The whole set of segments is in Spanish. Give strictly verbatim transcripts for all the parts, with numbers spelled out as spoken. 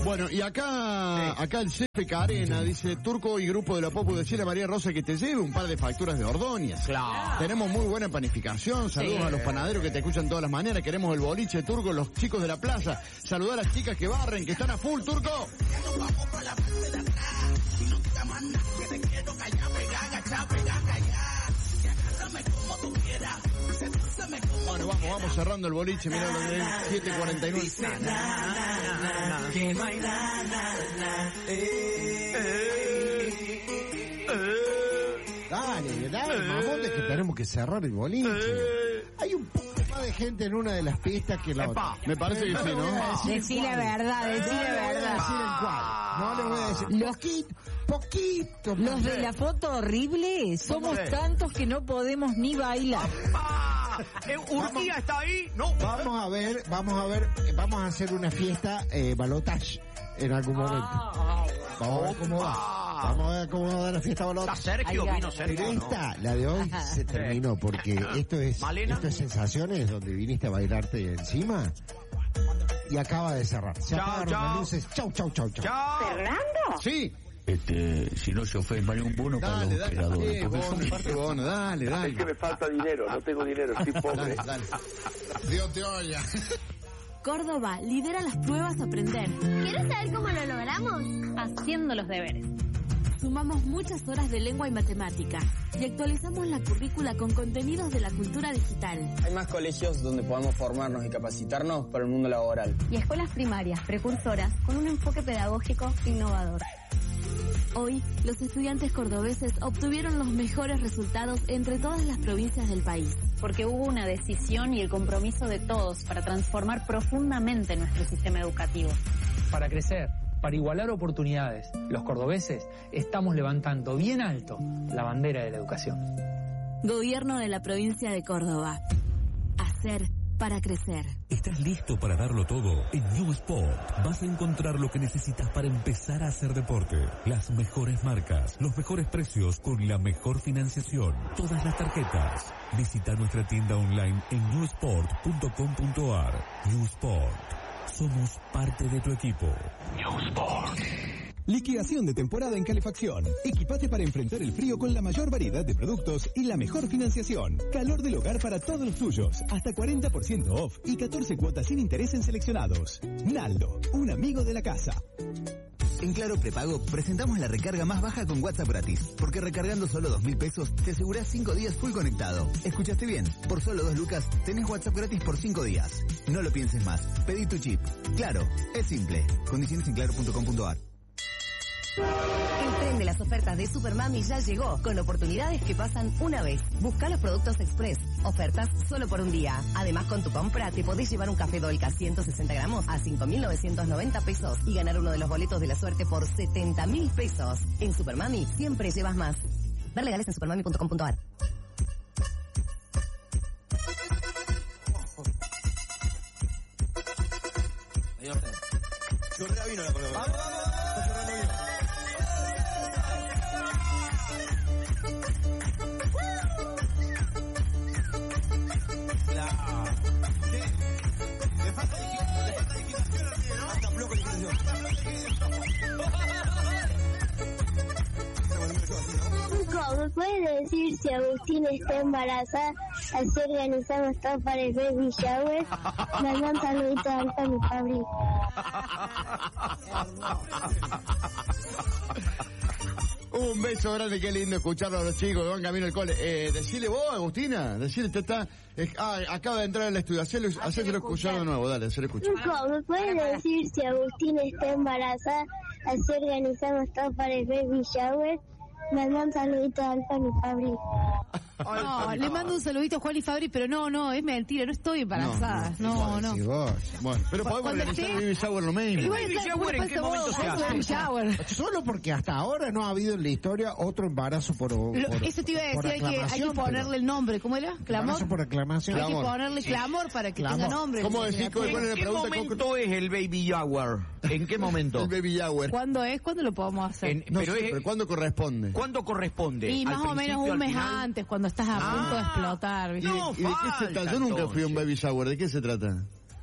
Bueno, y acá, sí. acá el C P Carena dice, Turco y grupo de la Popu, decirle a María Rosa que te lleve un par de facturas de Ordóñez. Claro. Tenemos muy buena panificación, saludos sí. a los panaderos que te escuchan todas las mañanas, queremos el boliche, Turco, los chicos de la plaza, saludar a las chicas que barren, que están a full, Turco. Bueno, vamos, vamos cerrando el boliche, mirá lo de siete cuarenta y nueve. Dale, dale, mamote, que tenemos que cerrar el boliche. Hay un poco más de gente en una de las pistas que la otra. Me parece que sí, ¿no? Decí la verdad, decí la verdad. No le voy a decir Los, poquito, poquito. los de la foto horrible somos tantos que no podemos ni bailar. ¿Urquía está ahí? No. Vamos a ver, vamos a ver, vamos a hacer una fiesta eh, balotage en algún momento. Vamos a ver cómo va. Vamos a ver cómo va la fiesta balotage. Está Sergio, vino Sergio. Pero esta, la de hoy, se terminó porque esto es, ¿Malena? esto es Sensaciones, donde viniste a bailarte encima y acaba de cerrar. Se Chao, apagaron chao. las luces. Chau, chau, chau, chau. ¡Chao! ¿Fernando? Sí. Este, si no se ofende, vale un bono para Dale, los dale, operadores. dale, porque bono, parte bono, dale, dale. Es que me falta dinero, no tengo dinero, estoy pobre. Dale, dale. Dios te oiga. Córdoba lidera las pruebas Aprender. ¿Quieres saber cómo lo logramos? Haciendo los deberes. Sumamos muchas horas de lengua y matemática y actualizamos la currícula con contenidos de la cultura digital. Hay más colegios donde podamos formarnos y capacitarnos para el mundo laboral. Y escuelas primarias, precursoras, con un enfoque pedagógico innovador. Hoy, los estudiantes cordobeses obtuvieron los mejores resultados entre todas las provincias del país. Porque hubo una decisión y el compromiso de todos para transformar profundamente nuestro sistema educativo. Para crecer, para igualar oportunidades, los cordobeses estamos levantando bien alto la bandera de la educación. Gobierno de la provincia de Córdoba. Hacer para crecer. ¿Estás listo para darlo todo? En New Sport vas a encontrar lo que necesitas para empezar a hacer deporte. Las mejores marcas, los mejores precios con la mejor financiación. Todas las tarjetas. Visita nuestra tienda online en new sport punto com punto a r. New Sport. Somos parte de tu equipo. New Sport. Liquidación de temporada en calefacción. Equipate para enfrentar el frío con la mayor variedad de productos y la mejor financiación. Calor del hogar para todos los tuyos. Hasta cuarenta por ciento off y catorce cuotas sin interés en seleccionados. Naldo, un amigo de la casa. En Claro Prepago presentamos la recarga más baja con WhatsApp gratis. Porque recargando solo dos mil pesos te asegurás cinco días full conectado. ¿Escuchaste bien? Por solo dos lucas tenés WhatsApp gratis por cinco días. No lo pienses más. Pedí tu chip. Claro, es simple. Condiciones en claro punto com punto a r. El tren de las ofertas de Supermami ya llegó, con oportunidades que pasan una vez. Busca los productos Express, ofertas solo por un día. Además, con tu compra te podés llevar un café Dolca ciento sesenta gramos a cinco mil novecientos noventa pesos y ganar uno de los boletos de la suerte por setenta mil pesos. En Supermami siempre llevas más. Ver legales en supermami punto com punto a r. Chorrea vino la color. ¡Vamos, vamos! ¿Me puedes decir si Agustina está embarazada? Así organizamos todo para el baby shower. Manda un saludito a Alfa, mi Fabri. Un beso grande, qué lindo escucharlo a los chicos que van camino al cole. Eh, decile vos, Agustina, decile, te está, eh, ah, acaba de entrar al estudio, hacelo, hacelo escuchar de nuevo, dale, hacelo escuchar. ¿Me puedes decir si Agustina está embarazada? Así organizamos todo para el baby shower. Manda un saludito a Alfa, mi Fabri. No, le mando un saludito a Juan y Fabri, pero no, no, es mentira, no estoy embarazada. No, no. no. Vos. Bueno, pero podemos Cuando organizar esté- el baby shower lo mismo. ¿El baby shower en qué momento se hace? Baby shower. Solo porque hasta ahora no ha habido en la historia otro embarazo por, Lo- por eso te iba a por decir, hay que, hay que aclamación, ponerle el nombre, ¿cómo era? pero- ¿Clamor? embarazo por aclamación. Hay que Clamor. ponerle clamor para que Clamor. tenga nombre. ¿Cómo La decís? criatura. ¿Cuál es la ¿En qué pregunta? momento es el baby shower? ¿En qué momento? El baby shower. ¿Cuándo es? ¿Cuándo lo podemos hacer? En- No pero sé, es- pero ¿cuándo corresponde? ¿Cuándo corresponde? Y ¿Al más o menos principio, un al mes final? antes, cuando estás a Ah. punto de explotar, ¿Y ¿viste? de, No y de qué se falta, trata? Yo nunca fui a un entonces. baby shower, ¿de qué se trata?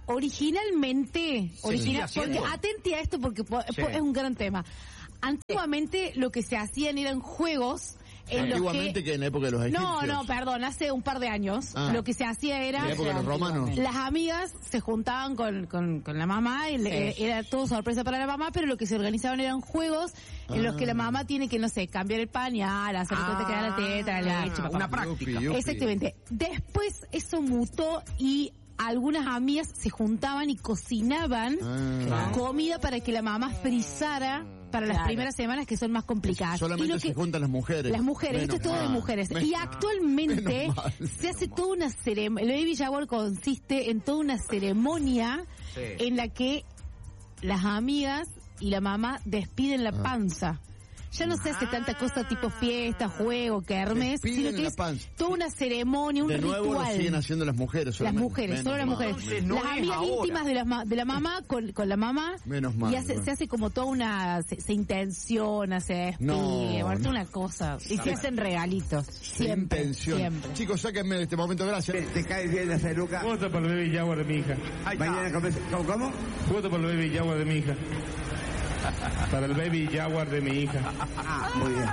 originalmente, Sí, original, sigue porque haciendo. atente a esto porque po- Sí. es un gran tema. Antiguamente lo que se hacían eran juegos en los Antiguamente que... que en la época de los egipcios. No, no, perdón, hace un par de años Ah. lo que se hacía era... En la época de los romanos. Las amigas se juntaban con, con, con la mamá, y le- Sí. era todo sorpresa para la mamá, pero lo que se organizaban eran juegos en los que la mamá tiene que, no sé, cambiar el pañal, hacer Ah, cuenta que da la teta, la leche, una papá. práctica. Yupi, yupi. Exactamente. Después eso mutó y algunas amigas se juntaban y cocinaban Ah. comida para que la mamá frisara para las Claro. primeras semanas que son más complicadas. Solamente Y lo se que- juntan las mujeres. las mujeres, esto Menos es todo de mal. mujeres. Menos- Y actualmente Menos mal, se hace toda una ceremonia, el baby shower consiste en toda una ceremonia Sí. en la que las amigas y la mamá despiden la Ah. panza. Ya no se hace tanta cosa tipo fiesta, juego, kermés, Despiden sino que la es panza. toda una ceremonia, un De nuevo lo ritual. siguen haciendo las mujeres. Las solamente. mujeres, Menos solo las mal, mujeres. Entonces, no las es amigas ahora. íntimas de la, ma- de la mamá con, con la mamá. Menos mal, Y hace- bueno. se hace como toda una. Se, se intenciona, se despide. No, bueno, no. una cosa. Y se hacen regalitos. Siempre. Intención. Siempre. Chicos, sáquenme de este momento, gracias. ¿Te cae bien esa Luca? Voto por el baby Jaguar de mi hija. Ahí está. Mañana comes- ¿Cómo? ¿Cómo? Voto por el baby Jaguar de mi hija. Para el baby Jaguar de mi hija. Ah, muy bien.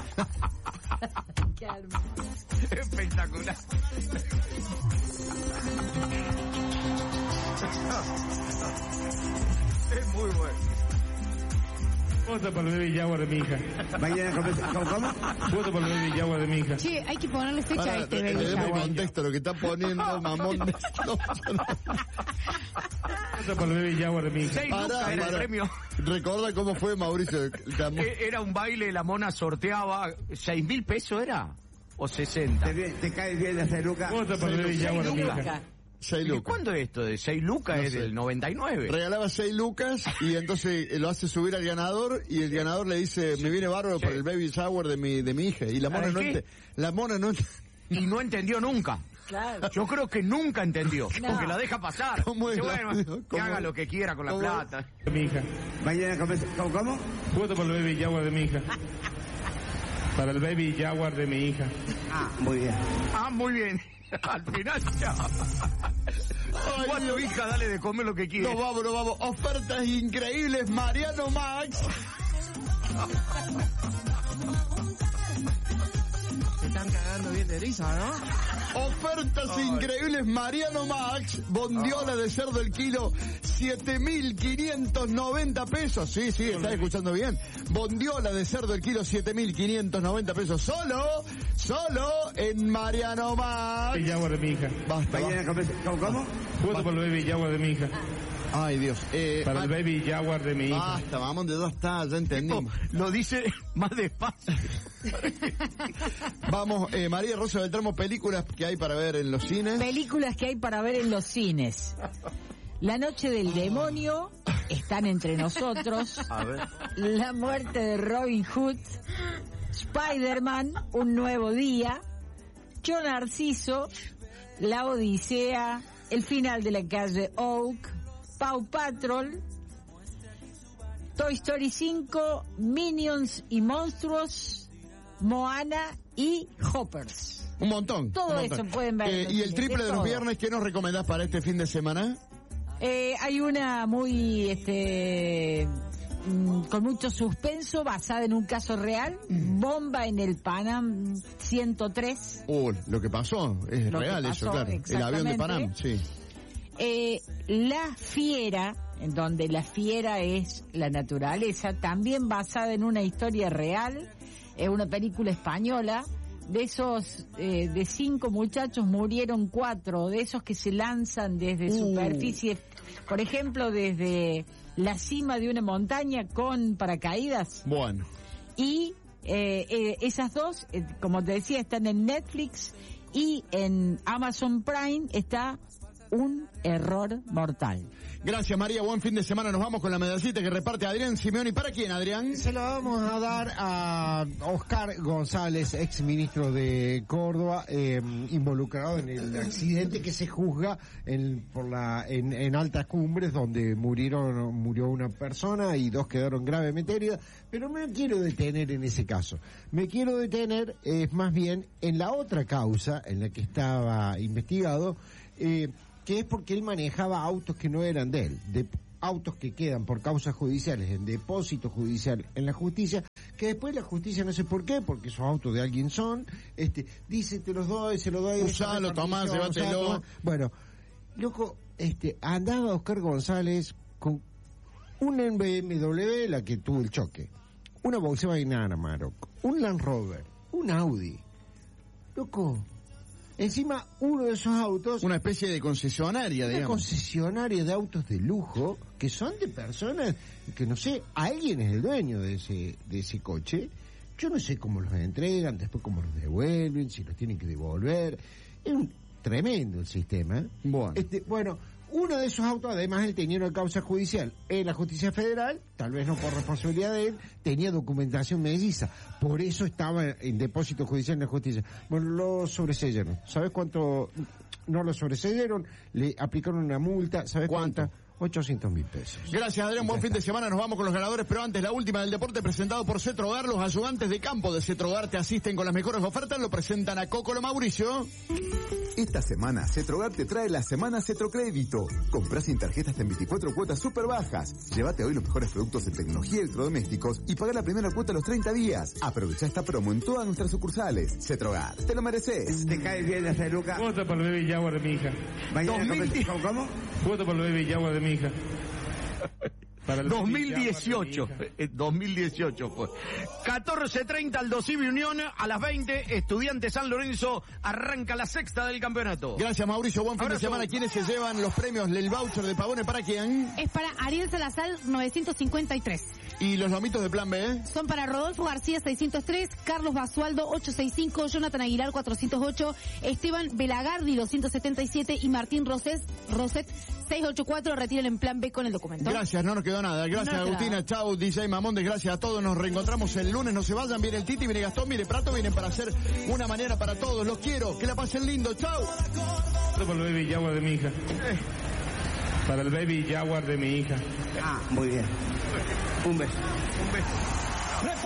Espectacular. Es muy bueno. Voto por el baby Jaguar de mi hija. Mañana comes- ¿Cómo? ¿Cómo? Voto por el baby Jaguar de mi hija. Che, hay que ponerle fecha Para, a este le baby demos shower. contexto lo que está poniendo mamón. de- No, no. Voto por el baby Jaguar de mi hija. Seis Pará, lucas era el pará. premio. Recuerda cómo fue Mauricio. Cam- Eh, Era un baile, la mona sorteaba. ¿Seis mil pesos era? ¿O sesenta? ¿Te, bien- te cae bien esa Luca? Voto por el baby Jaguar de mi hija. Seis ¿Y lucas. cuándo es esto? ¿De seis lucas? No es sé. del noventa y nueve. Regalaba seis lucas y entonces eh, lo hace subir al ganador y el ganador le dice, me viene bárbaro Sí. por el baby shower de mi, de mi hija. Y la mona ¿Sabe no qué? ente- la mona no ente- Y no entendió nunca. Claro. Yo creo que nunca entendió. No. Porque la deja pasar. ¿Cómo es Dice, la- bueno, que cómo- haga lo que quiera con la cómo- plata. De mi hija. Mañana comes- ¿Cómo? ¿Cómo? Voto por el baby Jaguar de mi hija. Para el baby Jaguar de mi hija. Ah, muy bien. Ah, muy bien. Al final ya. Cuatro hijas, dale de comer lo que quieras. Nos vamos, nos vamos. Ofertas increíbles, Mariano Max. Se están cagando bien de risa, ¿no? Ofertas increíbles, Mariano Max. Bondiola de cerdo el kilo, siete mil quinientos noventa pesos. Sí, sí, estás escuchando bien. Bondiola de cerdo el kilo, siete mil quinientos noventa pesos. Solo, solo en Mariano Max. Baby Jaguar de mi hija. Basta, Mañana basta. comes- ¿Cómo? ¿Cómo? Voto por el baby Jaguar de mi hija. Ay, Dios. Eh, Para el baby Jaguar de mi hija. basta, vamos, de ya está, ya entendimos. Lo dice más despacio. Vamos, eh, María Rosa Beltramo, películas que hay para ver en los cines. Películas que hay para ver en los cines. La noche del demonio, Están entre nosotros, A ver. La muerte de Robin Hood, Spider-Man, Un nuevo día, Yo Narciso, La Odisea, El final de la calle Oak, Paw Patrol, Toy Story cinco, Minions y Monstruos, Moana y Hoppers. Un montón. Todo un montón. eso pueden ver en Eh, los y el cines, triple de de los todo. viernes, ¿qué nos recomendás para este fin de semana? Eh, hay una muy, este, mm, con mucho suspenso, basada en un caso real, Bomba en el Panam ciento tres. Uh, lo que pasó, es Lo que real pasó, eso, claro. El avión de exactamente. Panam, sí. Eh, La Fiera, en donde la fiera es la naturaleza, también basada en una historia real, es una película española. De esos, eh, de cinco muchachos murieron cuatro, de esos que se lanzan desde Uh. superficie, por ejemplo, desde la cima de una montaña con paracaídas. Bueno. Y eh, eh, esas dos, eh, como te decía, están en Netflix y en Amazon Prime está Un error mortal. Gracias, María. Buen fin de semana. Nos vamos con la medallita que reparte Adrián Simeoni. ¿Para quién, Adrián? Se lo vamos a dar a Oscar González, ex ministro de Córdoba, eh, involucrado en el accidente que se juzga en, por la, en, en altas cumbres, donde murieron, murió una persona y dos quedaron gravemente heridas. Pero me quiero detener en ese caso. Me quiero detener, eh, más bien, en la otra causa en la que estaba investigado, eh, que es porque él manejaba autos que no eran de él, de autos que quedan por causas judiciales en depósito judicial en la justicia, que después la justicia no sé por qué, porque esos autos de alguien son, este, dice te los doy, se los doy, usalo, tomá, llévatelo. Bueno, loco, este, andaba Oscar González con una B M W, la que tuvo el choque, una Volkswagen Amarok, un Land Rover, un Audi, loco. Encima, uno de esos autos... Una especie de concesionaria, una digamos. concesionaria de autos de lujo, que son de personas que, no sé, alguien es el dueño de ese de ese coche. Yo no sé cómo los entregan, después cómo los devuelven, si los tienen que devolver. Es un tremendo el sistema. Bueno. Este, bueno, uno de esos autos, además, él tenía una causa judicial en la justicia federal, tal vez no por responsabilidad de él, tenía documentación melliza. Por eso estaba en depósito judicial en la justicia. Bueno, lo sobreseyeron. ¿Sabes cuánto? No lo sobreseyeron, le aplicaron una multa. ¿Sabes cuánta? ochocientos mil pesos. Gracias, Adrián. Buen fin de semana. Nos vamos con los ganadores, pero antes, la última del deporte presentado por Cetrogar. Los ayudantes de campo de Cetrogar te asisten con las mejores ofertas. Lo presentan a Cocolo Mauricio. Esta semana, Cetrogar te trae la semana Cetrocrédito. Comprá sin tarjeta hasta en veinticuatro cuotas súper bajas. Llévate hoy los mejores productos de tecnología y electrodomésticos y paga la primera cuota a los treinta días. Aprovecha esta promo en todas nuestras sucursales. Cetrogar, te lo mereces. Te cae bien ese Luca. Voto por el Baby Jaguar de mi hija. ¿Cómo? ¿Cómo? Voto por el Baby Jaguar de mi hija. Para el dos mil dieciocho, dos mil dieciocho fue. catorce treinta al Dosivi Unión, a las veinte, Estudiantes San Lorenzo, arranca la sexta del campeonato. Gracias, Mauricio, buen fin Abrazo. de semana. ¿Quiénes se llevan los premios del voucher de Pavone para quién? Es para Ariel Salazar, novecientos cincuenta y tres. ¿Y los lomitos de plan B? Son para Rodolfo García, seiscientos tres, Carlos Basualdo, ochocientos sesenta y cinco, Jonathan Aguilar, cuatrocientos ocho, Esteban Belagardi, doscientos setenta y siete y Martín Rosés, Roset, seiscientos ochenta y cuatro. Retiren en plan B con el documento. Gracias, no nos quedó nada. Gracias, No Agustina. Chau, D J Mamondes. Gracias a todos. Nos reencontramos el lunes. No se vayan. Viene el Titi, viene Gastón, viene Prato. Vienen para hacer una mañana para todos. Los quiero. Que la pasen lindo. Chau. Voto por el Baby Jaguar de mi hija. Para el Baby Jaguar de mi hija. Ah, muy bien. Un beso. Un beso.